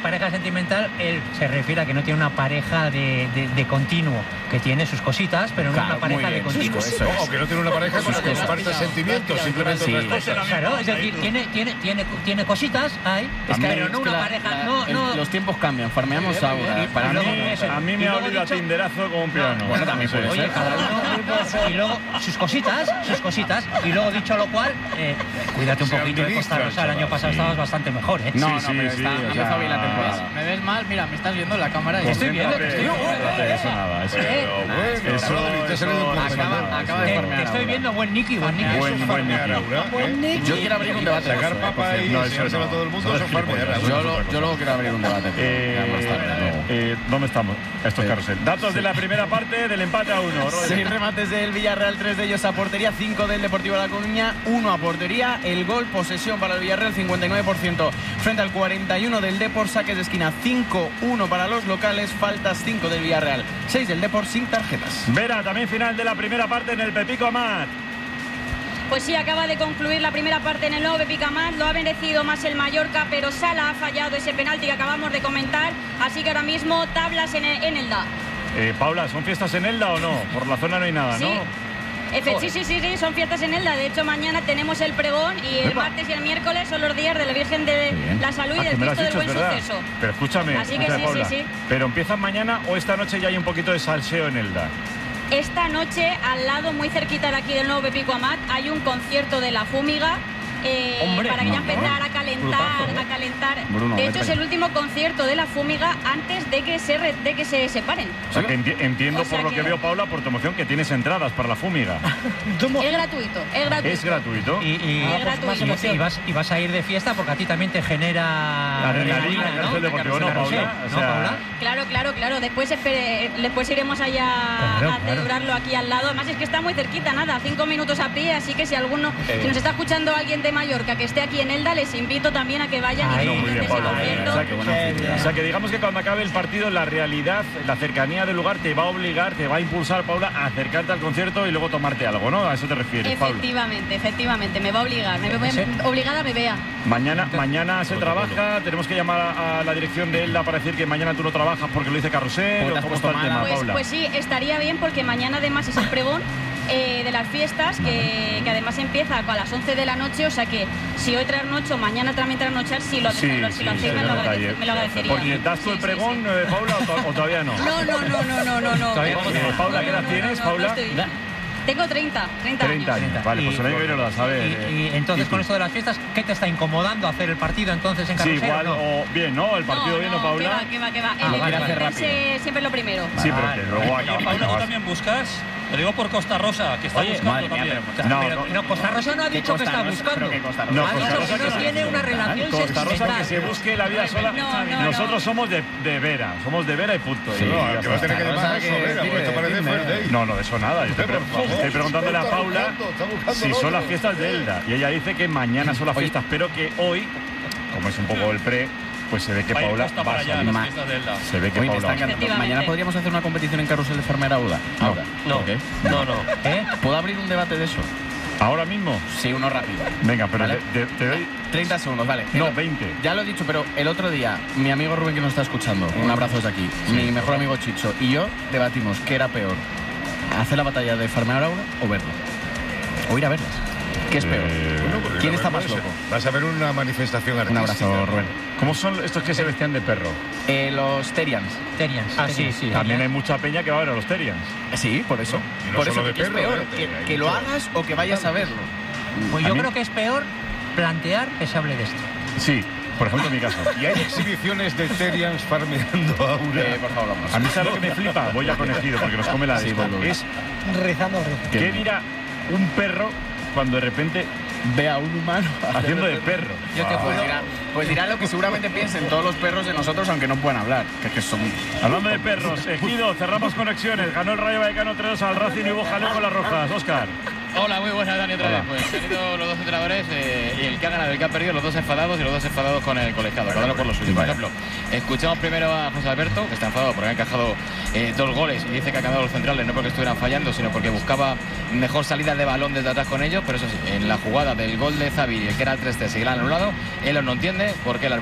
pareja sentimental, él se refiere a que no tiene una pareja de continuo, que tiene sus cositas, pero no una pareja de continuo. O que no tiene una pareja con la que comparte sentimientos, simplemente otras cosas. Claro, es decir, tiene cositas ahí, pero no una pareja. Los tiempos cambian, farmeamos ahora. A mí me ha olido a tinderazo como un piano. Bueno, también puede ser. Oye, cada uno. Y luego sus cositas. Y luego, dicho lo cual, cuídate un poquito de Costa Rosa. El año pasado estabas bastante mejor, ¿eh? No, pero está empezó bien la temporada. ¿Me ves mal? Mira, me estás viendo en la cámara. Estoy viendo. Eso nada. Acaba de farmear. Te estoy viendo buen Nicky. Buen Nicky. Yo quiero abrir un debate. Sacar papa y enseñárselo a todo el mundo, eso es farmear. Yo luego quiero abrir un debate. ¿Dónde estamos? Esto es carrusel. Datos de la primera parte del empate a 1. 6 remates del Villarreal, 3 de ellos a portería, 5 del Deportivo La Coruña, 1 a portería. El gol, posesión para el Villarreal, 59% frente al 41% del Depor. Saques de esquina, 5-1 para los locales. Faltas 5 del Villarreal, 6 del Depor, sin tarjetas. Vera, también final de la primera parte en el Pepico Amat. Pues sí, acaba de concluir la primera parte en el nuevo Pepico Amat. Lo ha merecido más el Mallorca, pero Sala ha fallado ese penalti que acabamos de comentar. Así que ahora mismo tablas en Elda. Paula, ¿son fiestas en Elda o no? Por la zona no hay nada, sí. ¿no? Sí, son fiestas en Elda. De hecho, mañana tenemos el pregón y el martes y el miércoles son los días de la Virgen de la Salud y del Cristo del Buen Suceso. Pero escúchame, así que Paula, sí. ¿pero empiezan mañana o esta noche ya hay un poquito de salseo en Elda? Esta noche, al lado, muy cerquita de aquí del nuevo Pepico Amat, hay un concierto de La Fúmiga. Para que ya empezar a calentar. Bruno, de hecho, es el último concierto de La Fúmiga antes de que se separen. O sea, que entiendo por lo que veo, Paula, por tu emoción, que tienes entradas para La Fúmiga. Es gratuito. Es gratuito. Y vas a ir de fiesta porque a ti también te genera adrenalina, el carrusel deportivo, ¿no, Paula? Paula? Claro. Después iremos allá a celebrarlo aquí al lado. Además, es que está muy cerquita, 5 minutos a pie, así que si nos está escuchando alguien de Mallorca que esté aquí en Elda, les invito también a que vayan y disfruten de ese concierto. O sea, que digamos que cuando acabe el partido, la realidad, la cercanía del lugar te va a obligar, te va a impulsar, Paula, a acercarte al concierto y luego tomarte algo, ¿no? A eso te refieres, Paula. Efectivamente, me va a obligar, obligada me vea. Mañana se trabaja, tenemos que llamar a la dirección de Elda para decir que mañana tú no trabajas porque lo dice Carrusel. ¿Cómo está el tema, Paula? Pues sí, estaría bien porque mañana además es el pregón de las fiestas, que además empieza a las 11 de la noche, o sea que si hoy trasnocho, mañana también trasnochar, si lo hacéis me lo agradecería. Porque ¿das tú el pregón, Paula, o todavía no? No. Paula, ¿qué edad tienes, Paula? Tengo 30 años. Vale, pues el año que viene lo das, a ver. Y entonces, con esto de las fiestas, ¿qué te está incomodando hacer el partido entonces en Carrusel? Sí, igual, o bien, ¿no? El partido bien, ¿no, Paula? ¿Qué va? Siempre lo primero. Sí, pero que luego acaba. Paula, ¿tú también buscas? Lo digo por Costa Rosa, que está buscando también. No, Costa Rosa no ha dicho que está buscando. No, ha dicho que no tiene una relación Costa Rosa que se busque la vida sola. Nosotros somos de Vera, y punto. Que va a tener que llamar eso, Vera, porque esto parece First Day. No, de eso nada. Yo estoy preguntándole a Paula si son las fiestas de Elda. Y ella dice que mañana son las fiestas, pero que hoy, como es un poco el pre, pues se ve que Paula va a salir. Se ve que Paula. Mañana podríamos hacer una competición en Carrusel de Farmer Auda. No. ¿Puedo abrir un debate de eso? ¿Ahora mismo? Sí, uno rápido. Venga, pero ¿vale? te doy 30 segundos, vale. No, 20. Ya lo he dicho, pero el otro día, mi amigo Rubén, que nos está escuchando, un abrazo desde aquí, mi mejor amigo Chicho y yo debatimos qué era peor, hacer la batalla de Farmer Auda o verlo. O ir a verlas. ¿Qué es peor? ¿Quién está más loco? Vas a ver una manifestación artística. Un abrazo, Rubén. ¿Cómo son estos que se vestían de perro? Los Terians. Sí. También hay mucha peña que va a ver a los Terians. Sí, por eso. Y no por solo eso, de ¿qué es perro, peor? ¿Que lo hagas o que vayas a verlo? Pues yo creo que es peor plantear que se hable de esto. Sí. Por ejemplo, en mi caso. Y hay exhibiciones de Terians farmeando a una. Por favor, vamos. A mí, ¿sabes lo que me flipa? Voy a conocido porque nos come la de esto. Es Rezando. ¿qué dirá un perro cuando de repente ve a un humano haciendo de perro? Yo te juro. Pues dirá lo que seguramente piensen todos los perros de nosotros, aunque no puedan hablar. Que son. Hablando de perros, Ejido, cerramos conexiones. Ganó el Rayo Vallecano 3-2 al Racing y hubo jaleo con las rojas. Óscar. Hola, muy buenas, Dani, otra vez. Pues han ido los dos entrenadores y el que ha ganado y el que ha perdido, los dos enfadados y los dos enfadados con el colegiado, cada uno por lo suyo. Por ejemplo, escuchamos primero a José Alberto, que está enfadado porque ha encajado 2 goles y dice que ha ganado los centrales no porque estuvieran fallando, sino porque buscaba mejor salida de balón desde atrás con ellos, pero eso sí, en la jugada del gol de Xavi, el que era el 3-3, y el anulado, él no entiende por qué el